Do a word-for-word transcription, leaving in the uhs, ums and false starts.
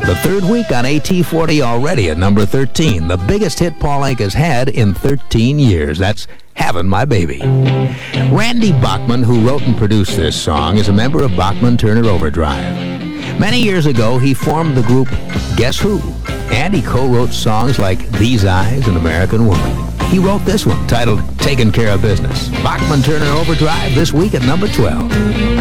The third week on A T forty already at number thirteen. The biggest hit Paul Anka has had in thirteen years. That's Having My Baby. Randy Bachman, who wrote and produced this song, is a member of Bachman Turner Overdrive. Many years ago, he formed the group Guess Who? And he co-wrote songs like These Eyes and American Woman. He wrote this one, titled Taking Care of Business. Bachman Turner Overdrive this week at number twelve.